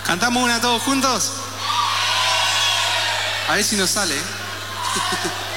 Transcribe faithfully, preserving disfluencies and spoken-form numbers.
¿Cantamos una todos juntos? A ver si nos sale.